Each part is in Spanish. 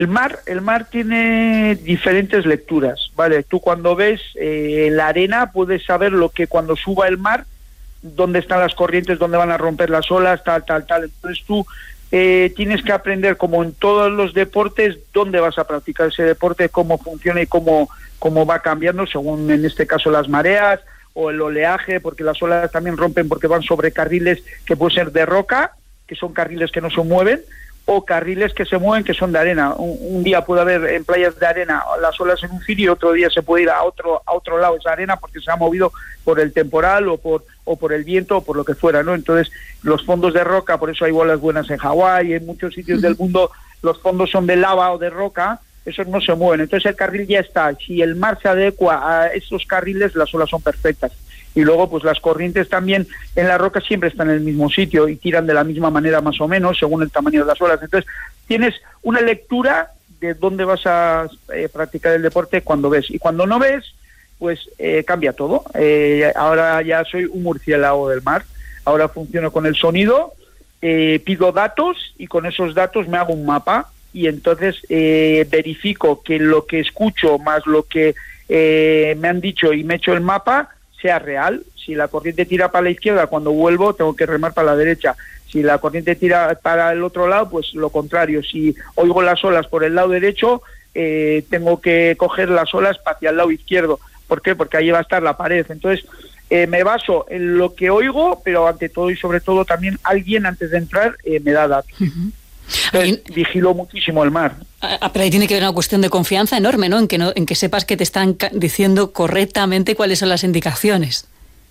El mar tiene diferentes lecturas, ¿vale? Tú cuando ves la arena puedes saber lo que cuando suba el mar, dónde están las corrientes, dónde van a romper las olas, tal. Entonces tú tienes que aprender, como en todos los deportes, dónde vas a practicar ese deporte, cómo funciona y cómo va cambiando según, en este caso, las mareas o el oleaje, porque las olas también rompen porque van sobre carriles que pueden ser de roca, que son carriles que no se mueven, o carriles que se mueven, que son de arena. Un día puede haber en playas de arena las olas en un sitio y otro día se puede ir a otro lado esa arena porque se ha movido por el temporal o por el viento o por lo que fuera, ¿no? Entonces, los fondos de roca, por eso hay olas buenas en Hawái, en muchos sitios del mundo, los fondos son de lava o de roca, esos no se mueven. Entonces, el carril ya está. Si el mar se adecua a esos carriles, las olas son perfectas. Y luego, pues las corrientes también en la roca siempre están en el mismo sitio y tiran de la misma manera más o menos, según el tamaño de las olas. Entonces, tienes una lectura de dónde vas a practicar el deporte cuando ves. Y cuando no ves, pues cambia todo. Ahora ya soy un murciélago del mar. Ahora funciono con el sonido, pido datos y con esos datos me hago un mapa y entonces verifico que lo que escucho más lo que me han dicho y me he hecho el mapa sea real. Si la corriente tira para la izquierda, cuando vuelvo tengo que remar para la derecha. Si la corriente tira para el otro lado, pues lo contrario. Si oigo las olas por el lado derecho, tengo que coger las olas hacia el lado izquierdo. ¿Por qué? Porque ahí va a estar la pared. Entonces, me baso en lo que oigo, pero ante todo y sobre todo también alguien antes de entrar me da datos. Entonces, vigilo muchísimo el mar. Pero ahí tiene que haber una cuestión de confianza enorme, ¿no? En que sepas que te están diciendo correctamente cuáles son las indicaciones.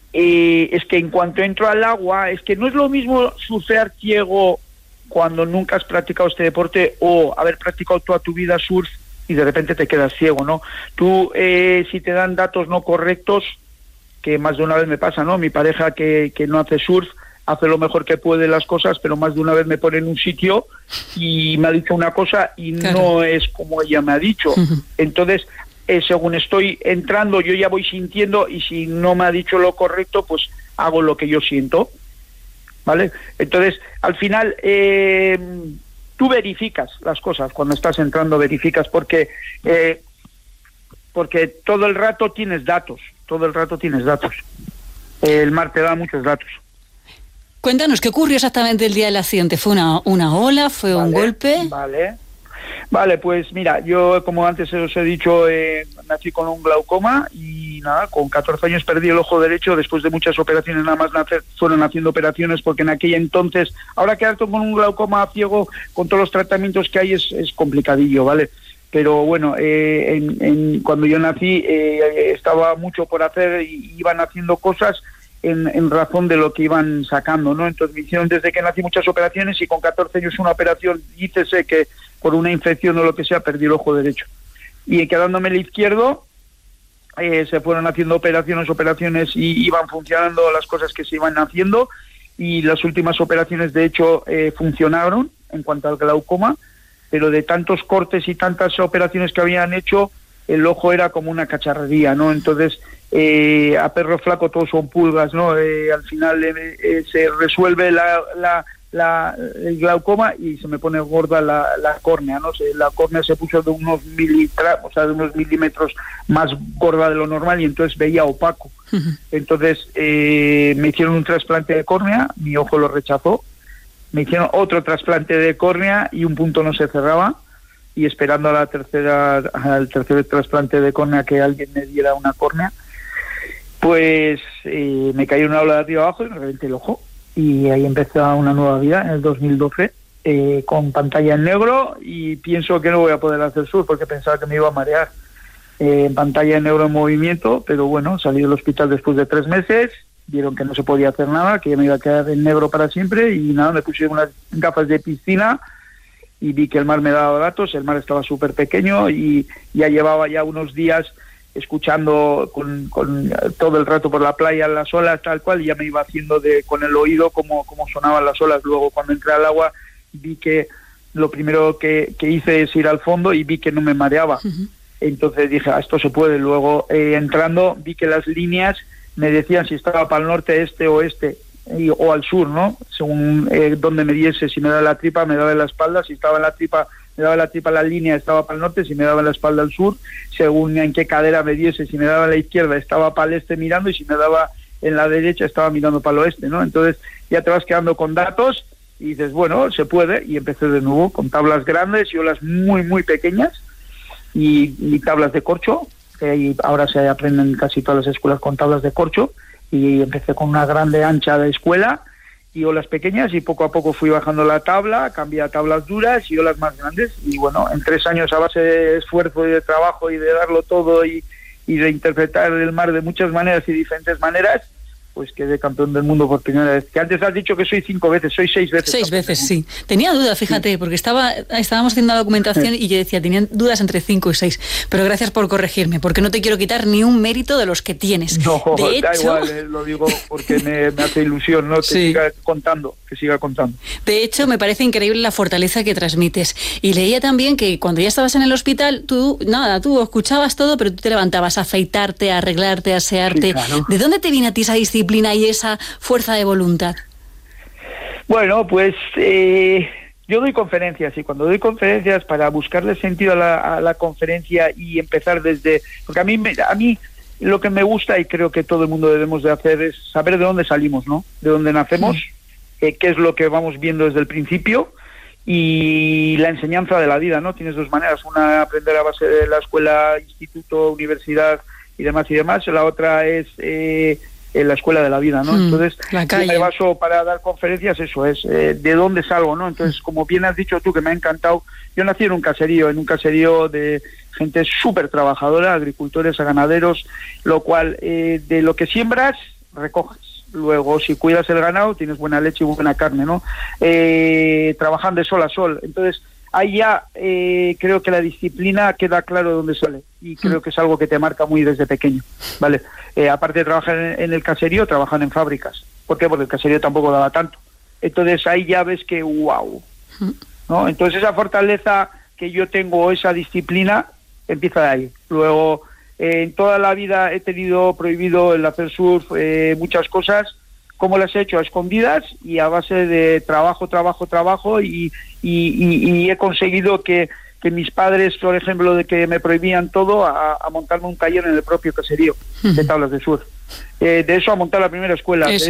Es que en cuanto entro al agua, es que no es lo mismo surfear ciego cuando nunca has practicado este deporte o haber practicado toda tu vida surf y de repente te quedas ciego, ¿no? Tú, si te dan datos no correctos, que más de una vez me pasa, ¿no? Mi pareja que no hace surf, hace lo mejor que puede las cosas, pero más de una vez me pone en un sitio y me ha dicho una cosa y claro, no es como ella me ha dicho. Entonces, según estoy entrando, yo ya voy sintiendo y si no me ha dicho lo correcto, pues hago lo que yo siento, ¿vale? Entonces, al final, tú verificas las cosas cuando estás entrando, verificas porque todo el rato tienes datos, El mar te da muchos datos. Cuéntanos, ¿qué ocurrió exactamente el día del accidente? ¿Fue una ola? ¿Fue un golpe? Vale, pues mira, yo como antes os he dicho, nací con un glaucoma y nada, con 14 años perdí el ojo derecho después de muchas operaciones, nada más fueron haciendo operaciones porque en aquella entonces, ahora quedarte con un glaucoma ciego con todos los tratamientos que hay es complicadillo, ¿vale? Pero bueno, cuando yo nací estaba mucho por hacer y iban haciendo cosas en razón de lo que iban sacando, ¿no? Entonces me hicieron desde que nací muchas operaciones y con 14 años una operación, dícese que por una infección o lo que sea perdí el ojo derecho. Y quedándome el izquierdo, se fueron haciendo operaciones y iban funcionando las cosas que se iban haciendo y las últimas operaciones de hecho funcionaron en cuanto al glaucoma, pero de tantos cortes y tantas operaciones que habían hecho, el ojo era como una cacharrería, ¿no? Entonces, a perro flaco todos son pulgas, ¿no? Al final se resuelve el glaucoma y se me pone gorda la córnea, ¿no? La córnea se puso de unos milímetros más gorda de lo normal y entonces veía opaco. Entonces, me hicieron un trasplante de córnea, mi ojo lo rechazó, me hicieron otro trasplante de córnea y un punto no se cerraba y esperando al tercer trasplante de córnea que alguien me diera una córnea, pues me cayó una ola de arriba abajo y me reventé el ojo y ahí empezó una nueva vida en el 2012 con pantalla en negro y pienso que no voy a poder hacer surf porque pensaba que me iba a marear. Pantalla en negro en movimiento, pero bueno, salí del hospital después de 3 meses, vieron que no se podía hacer nada, que me iba a quedar en negro para siempre y nada, me puse unas gafas de piscina y vi que el mar me daba datos, el mar estaba súper pequeño y ya llevaba ya unos días escuchando con todo el rato por la playa las olas tal cual y ya me iba haciendo con el oído cómo sonaban las olas. Luego cuando entré al agua vi que lo primero que hice es ir al fondo y vi que no me mareaba. Entonces dije, esto se puede. Luego entrando vi que las líneas me decían si estaba para el norte, este, oeste o al sur, ¿no? Según donde me diese, si me daba la tripa, me daba en la espalda, si estaba en la tripa me daba la tripa a la línea estaba para el norte, si me daba la espalda al sur, según en qué cadera me diese, si me daba a la izquierda estaba para el este mirando y si me daba en la derecha estaba mirando para el oeste, ¿no? Entonces ya te vas quedando con datos y dices, bueno, se puede, y empecé de nuevo con tablas grandes y olas muy, muy pequeñas y tablas de corcho, que ahora se aprenden casi todas las escuelas con tablas de corcho, y empecé con una grande ancha de escuela y olas pequeñas, y poco a poco fui bajando la tabla, cambié a tablas duras y olas más grandes, y bueno, en 3 años a base de esfuerzo y de trabajo y de darlo todo y de interpretar el mar de muchas maneras y diferentes maneras, pues quedé campeón del mundo por primera vez. Que antes has dicho que soy 5 veces, soy 6 veces. 6 veces, sí. Tenía dudas, fíjate, porque estábamos haciendo la documentación y yo decía, tenía dudas entre 5 y 6, pero gracias por corregirme, porque no te quiero quitar ni un mérito de los que tienes. No, de da hecho, igual, lo digo porque me hace ilusión, ¿no? Que siga contando. De hecho, me parece increíble la fortaleza que transmites. Y leía también que cuando ya estabas en el hospital, tú escuchabas todo, pero tú te levantabas a afeitarte, a arreglarte, a asearte. Sí, claro. ¿De dónde te viene a ti esa disciplina y esa fuerza de voluntad? Bueno, pues yo doy conferencias, y cuando doy conferencias, para buscarle sentido a la conferencia y empezar desde... Porque a mí lo que me gusta, y creo que todo el mundo debemos de hacer, es saber de dónde salimos, ¿no? De dónde nacemos, qué es lo que vamos viendo desde el principio, y la enseñanza de la vida, ¿no? Tienes 2 maneras, una aprender a base de la escuela, instituto, universidad y demás, la otra es... en la escuela de la vida, ¿no? Entonces, yo me baso para dar conferencias, eso es, de dónde salgo, ¿no? Entonces, como bien has dicho tú, que me ha encantado, yo nací en un caserío de gente súper trabajadora, agricultores, ganaderos, lo cual, de lo que siembras, recoges. Luego, si cuidas el ganado, tienes buena leche y buena carne, ¿no? Trabajan de sol a sol. Entonces, ahí ya creo que la disciplina queda claro de dónde sale, y creo que es algo que te marca muy desde pequeño, ¿vale? Aparte de trabajar en el caserío, trabajan en fábricas. ¿Por qué? Porque el caserío tampoco daba tanto. Entonces ahí ya ves que ¡wow! ¿No? Entonces esa fortaleza que yo tengo, esa disciplina, empieza de ahí. Luego, en toda la vida he tenido prohibido el hacer surf, muchas cosas. ¿Cómo las he hecho? A escondidas y a base de trabajo, y he conseguido que mis padres, por ejemplo, de que me prohibían todo, a montarme un taller en el propio caserío de tablas de surf. De eso a montar la primera escuela, a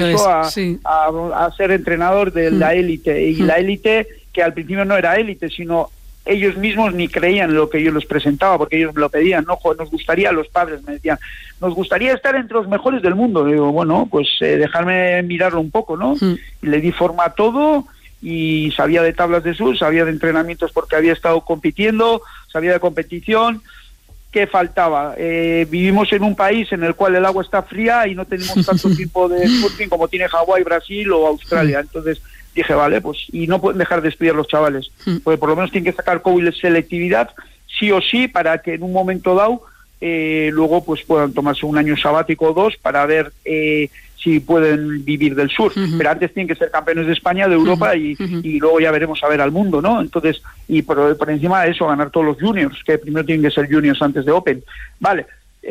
ser entrenador de la élite, y la élite que al principio no era élite, sino ellos mismos ni creían lo que yo les presentaba, porque ellos me lo pedían, ¿no? Nos gustaría, los padres me decían, nos gustaría estar entre los mejores del mundo. Y digo, bueno, pues dejarme mirarlo un poco, ¿no? Y le di forma a todo, y sabía de tablas de surf, sabía de entrenamientos porque había estado compitiendo, sabía de competición. ¿Qué faltaba? Vivimos en un país en el cual el agua está fría y no tenemos tanto tiempo de surfing como tiene Hawái, Brasil o Australia. Entonces dije, vale, pues, y no pueden dejar de estudiar los chavales, porque por lo menos tienen que sacar COVID selectividad, sí o sí, para que en un momento dado luego pues puedan tomarse un año sabático o 2 para ver si pueden vivir del surf. Pero antes tienen que ser campeones de España, de Europa, y luego ya veremos a ver al mundo, ¿no? Entonces, y por encima de eso, ganar todos los juniors, que primero tienen que ser juniors antes de Open. Vale,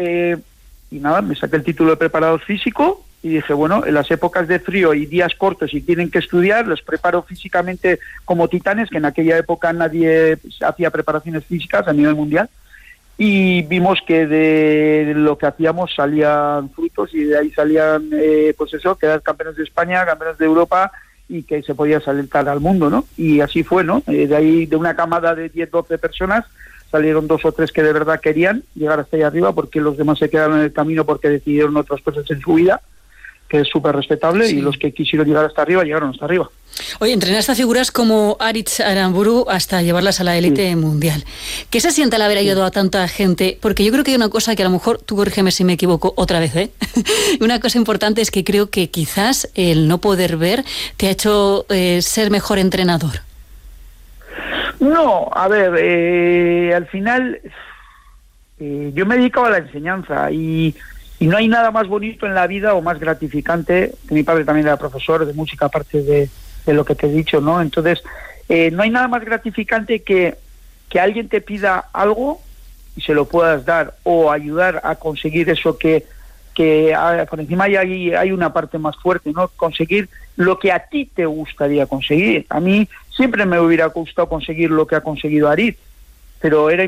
y nada, me saqué el título de preparador físico, y dije, bueno, en las épocas de frío y días cortos y tienen que estudiar, los preparo físicamente como titanes, que en aquella época nadie hacía preparaciones físicas a nivel mundial, y vimos que de lo que hacíamos salían frutos, y de ahí salían, pues eso, quedar campeones de España, campeones de Europa, y que se podía salir al mundo, ¿no? Y así fue, ¿no? De ahí, de una camada de 10, 12 personas, salieron 2 o 3 que de verdad querían llegar hasta ahí arriba, porque los demás se quedaron en el camino porque decidieron otras cosas en su vida, que es súper respetable, y los que quisieron llegar hasta arriba, llegaron hasta arriba. Oye, entrenaste a figuras como Aritz Aramburu hasta llevarlas a la élite mundial. ¿Qué se siente al haber ayudado a tanta gente? Porque yo creo que hay una cosa que a lo mejor, tú corrígeme si me equivoco otra vez, una cosa importante es que creo que quizás el no poder ver te ha hecho ser mejor entrenador. No, a ver, al final yo me dedicaba a la enseñanza, y no hay nada más bonito en la vida o más gratificante, que mi padre también era profesor de música, aparte de lo que te he dicho, ¿no? Entonces, no hay nada más gratificante que alguien te pida algo y se lo puedas dar, o ayudar a conseguir eso que que por encima hay una parte más fuerte, ¿no? Conseguir lo que a ti te gustaría conseguir. A mí siempre me hubiera gustado conseguir lo que ha conseguido Aritz, pero era